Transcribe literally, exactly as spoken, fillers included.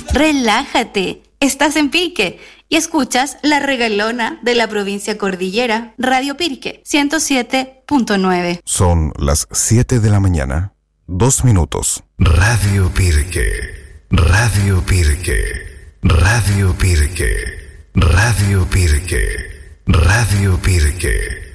Relájate, estás en Pirque y escuchas La Regalona de la provincia cordillera, Radio Pirque, ciento siete punto nueve. Son las siete de la mañana, dos minutos. Radio Pirque, Radio Pirque, Radio Pirque, Radio Pirque, Radio Pirque.